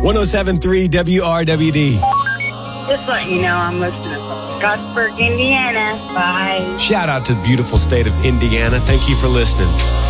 107.3 WRWD. Just let you know I'm listening from Scottsburg, Indiana. Bye. Shout out to the beautiful state of Indiana. Thank you for listening.